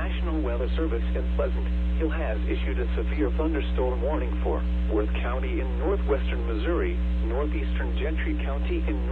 National Weather Service in Pleasant Hill has issued a severe thunderstorm warning for Worth County in northwestern Missouri, northeastern Gentry County in